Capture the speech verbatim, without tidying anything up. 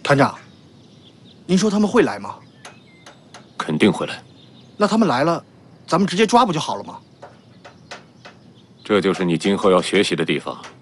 团长，您说他们会来吗？ 肯定会来。 那他们来了，咱们直接抓不就好了吗？ 这就是你今后要学习的地方。